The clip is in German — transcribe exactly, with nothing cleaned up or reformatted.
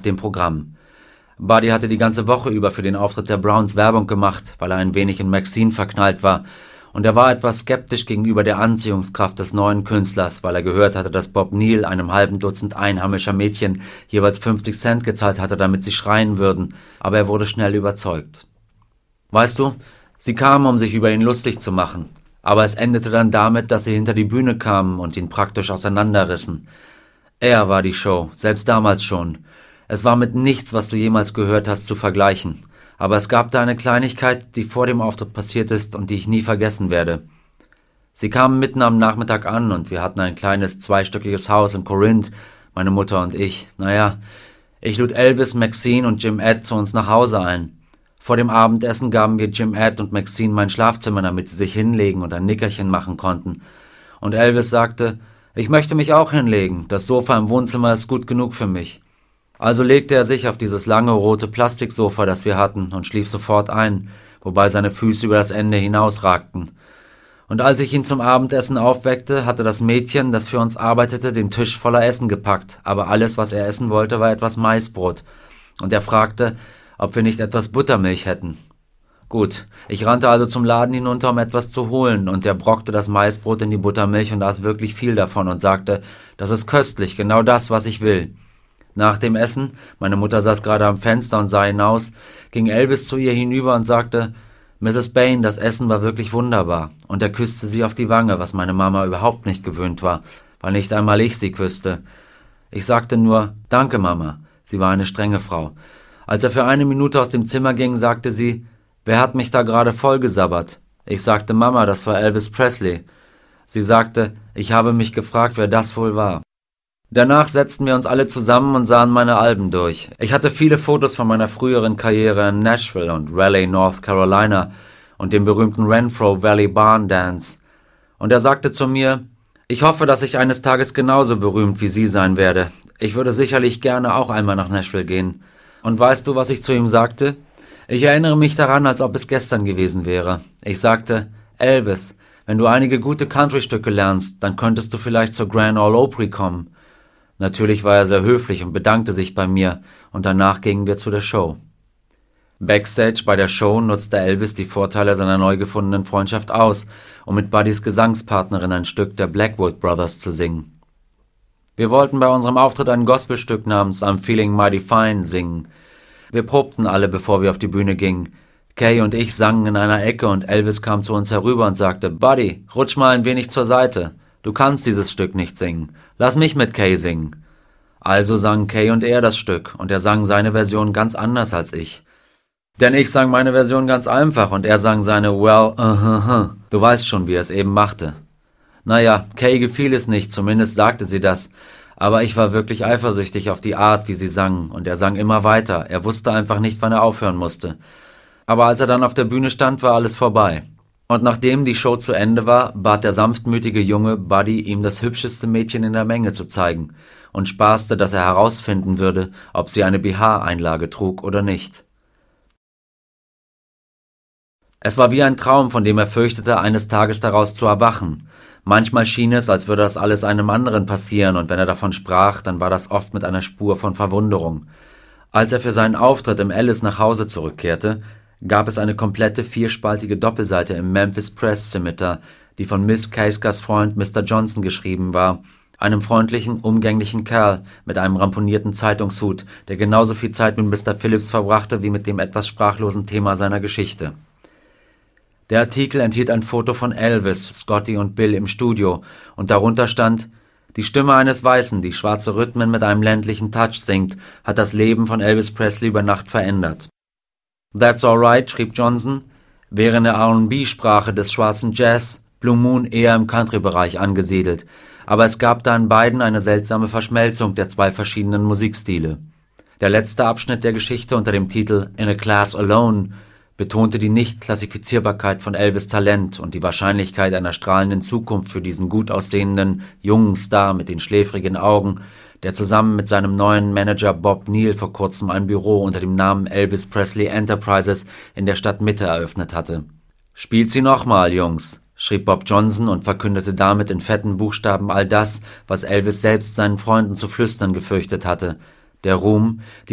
dem Programm. Buddy hatte die ganze Woche über für den Auftritt der Browns Werbung gemacht, weil er ein wenig in Maxine verknallt war, und er war etwas skeptisch gegenüber der Anziehungskraft des neuen Künstlers, weil er gehört hatte, dass Bob Neal einem halben Dutzend einheimischer Mädchen jeweils fünfzig Cent gezahlt hatte, damit sie schreien würden, aber er wurde schnell überzeugt. Weißt du, sie kamen, um sich über ihn lustig zu machen, aber es endete dann damit, dass sie hinter die Bühne kamen und ihn praktisch auseinanderrissen. Er war die Show, selbst damals schon. Es war mit nichts, was du jemals gehört hast, zu vergleichen. Aber es gab da eine Kleinigkeit, die vor dem Auftritt passiert ist und die ich nie vergessen werde. Sie kamen mitten am Nachmittag an und wir hatten ein kleines zweistöckiges Haus in Corinth, meine Mutter und ich. Naja, ich lud Elvis, Maxine und Jim Ed zu uns nach Hause ein. Vor dem Abendessen gaben wir Jim Ed und Maxine mein Schlafzimmer, damit sie sich hinlegen und ein Nickerchen machen konnten. Und Elvis sagte, ich möchte mich auch hinlegen, das Sofa im Wohnzimmer ist gut genug für mich. Also legte er sich auf dieses lange rote Plastiksofa, das wir hatten, und schlief sofort ein, wobei seine Füße über das Ende hinausragten. Und als ich ihn zum Abendessen aufweckte, hatte das Mädchen, das für uns arbeitete, den Tisch voller Essen gepackt, aber alles, was er essen wollte, war etwas Maisbrot. Und er fragte, ob wir nicht etwas Buttermilch hätten. Gut, ich rannte also zum Laden hinunter, um etwas zu holen, und er brockte das Maisbrot in die Buttermilch und aß wirklich viel davon und sagte, das ist köstlich, genau das, was ich will. Nach dem Essen, meine Mutter saß gerade am Fenster und sah hinaus, ging Elvis zu ihr hinüber und sagte, Misses Bain, das Essen war wirklich wunderbar, und er küsste sie auf die Wange, was meine Mama überhaupt nicht gewöhnt war, weil nicht einmal ich sie küsste. Ich sagte nur, danke Mama, sie war eine strenge Frau. Als er für eine Minute aus dem Zimmer ging, sagte sie, wer hat mich da gerade vollgesabbert? Ich sagte, Mama, das war Elvis Presley. Sie sagte, ich habe mich gefragt, wer das wohl war. Danach setzten wir uns alle zusammen und sahen meine Alben durch. Ich hatte viele Fotos von meiner früheren Karriere in Nashville und Raleigh, North Carolina und dem berühmten Renfro Valley Barn Dance. Und er sagte zu mir, ich hoffe, dass ich eines Tages genauso berühmt wie Sie sein werde. Ich würde sicherlich gerne auch einmal nach Nashville gehen. Und weißt du, was ich zu ihm sagte? Ich erinnere mich daran, als ob es gestern gewesen wäre. Ich sagte, Elvis, wenn du einige gute Country-Stücke lernst, dann könntest du vielleicht zur Grand Ole Opry kommen. Natürlich war er sehr höflich und bedankte sich bei mir, und danach gingen wir zu der Show. Backstage bei der Show nutzte Elvis die Vorteile seiner neu gefundenen Freundschaft aus, um mit Buddys Gesangspartnerin ein Stück der Blackwood Brothers zu singen. Wir wollten bei unserem Auftritt ein Gospelstück namens I'm Feeling Mighty Fine singen. Wir probten alle, bevor wir auf die Bühne gingen. Kay und ich sangen in einer Ecke und Elvis kam zu uns herüber und sagte, Buddy, rutsch mal ein wenig zur Seite. Du kannst dieses Stück nicht singen. Lass mich mit Kay singen. Also sangen Kay und er das Stück, und er sang seine Version ganz anders als ich. Denn ich sang meine Version ganz einfach, und er sang seine Well, uh, uh, uh. Du weißt schon, wie er es eben machte. Naja, Kay gefiel es nicht, zumindest sagte sie das. Aber ich war wirklich eifersüchtig auf die Art, wie sie sang, und er sang immer weiter. Er wusste einfach nicht, wann er aufhören musste. Aber als er dann auf der Bühne stand, war alles vorbei. Und nachdem die Show zu Ende war, bat der sanftmütige Junge Buddy, ihm das hübscheste Mädchen in der Menge zu zeigen und spaßte, dass er herausfinden würde, ob sie eine B H-Einlage trug oder nicht. Es war wie ein Traum, von dem er fürchtete, eines Tages daraus zu erwachen. Manchmal schien es, als würde das alles einem anderen passieren, und wenn er davon sprach, dann war das oft mit einer Spur von Verwunderung. Als er für seinen Auftritt im Alice nach Hause zurückkehrte, gab es eine komplette vierspaltige Doppelseite im Memphis Press Scimitar, die von Miss Kayskas Freund Mister Johnson geschrieben war, einem freundlichen, umgänglichen Kerl mit einem ramponierten Zeitungshut, der genauso viel Zeit mit Mister Phillips verbrachte wie mit dem etwas sprachlosen Thema seiner Geschichte. Der Artikel enthielt ein Foto von Elvis, Scotty und Bill im Studio, und darunter stand, die Stimme eines Weißen, die schwarze Rhythmen mit einem ländlichen Touch singt, hat das Leben von Elvis Presley über Nacht verändert. That's Alright, schrieb Johnson, wäre in der R und B-Sprache des schwarzen Jazz, Blue Moon eher im Country-Bereich angesiedelt, aber es gab da in beiden eine seltsame Verschmelzung der zwei verschiedenen Musikstile. Der letzte Abschnitt der Geschichte unter dem Titel In a Class Alone betonte die Nicht-Klassifizierbarkeit von Elvis' Talent und die Wahrscheinlichkeit einer strahlenden Zukunft für diesen gut aussehenden, jungen Star mit den schläfrigen Augen, der zusammen mit seinem neuen Manager Bob Neal vor kurzem ein Büro unter dem Namen Elvis Presley Enterprises in der Stadtmitte eröffnet hatte. »Spielt sie nochmal, Jungs«, schrieb Bob Johnson und verkündete damit in fetten Buchstaben all das, was Elvis selbst seinen Freunden zu flüstern gefürchtet hatte. Der Ruhm, die